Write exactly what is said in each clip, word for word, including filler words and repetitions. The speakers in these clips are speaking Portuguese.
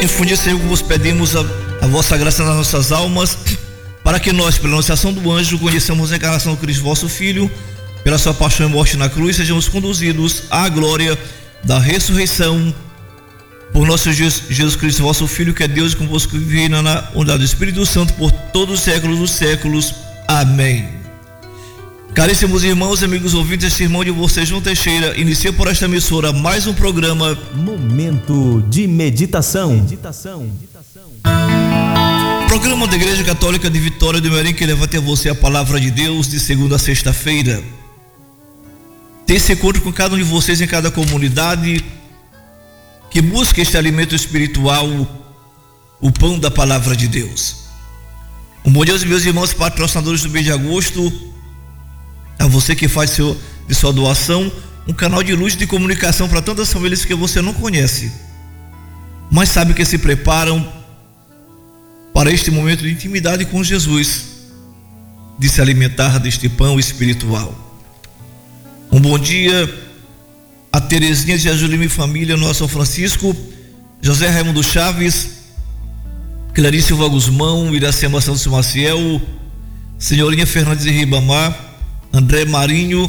Infundir, Senhor, vos pedimos a, a vossa graça nas nossas almas, para que nós, pela anunciação do anjo, conheçamos a encarnação do Cristo, vosso Filho, pela sua paixão e morte na cruz, sejamos conduzidos à glória da ressurreição, por nosso Jesus Cristo, vosso Filho, que é Deus e convosco, que reina na unidade do Espírito Santo, por todos os séculos dos séculos. Amém. Caríssimos irmãos e amigos ouvintes, este irmão de vocês, João Teixeira, inicia por esta emissora mais um programa Momento de Meditação. Meditação. Programa da Igreja Católica de Vitória do Merim, que leva até você a palavra de Deus de segunda a sexta-feira. Tem esse encontro com cada um de vocês em cada comunidade que busca este alimento espiritual, o pão da palavra de Deus. Um bom dia aos meus irmãos patrocinadores do mês de agosto, a você que faz seu, de sua doação um canal de luz de comunicação para tantas famílias que você não conhece, mas sabe que se preparam para este momento de intimidade com Jesus, de se alimentar deste pão espiritual. Um bom dia a Terezinha de Ajulime Família, nosso São Francisco, José Raimundo Chaves, Clarice Silva Guzmão, Iracema Santos Maciel, Senhorinha Fernandes de Ribamar, André Marinho,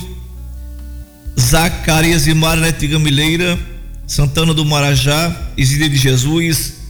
Zacarias e Marlete Gamileira, Santana do Marajá, Isília de Jesus,